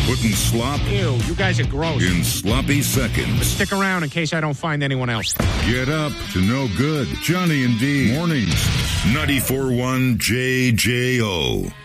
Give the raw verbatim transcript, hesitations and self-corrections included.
Putting slop Ew, you guys are gross. in sloppy seconds. Stick around in case I don't find anyone else. Get up to no good. Johnny and D. Mornings. ninety-four point one J J O.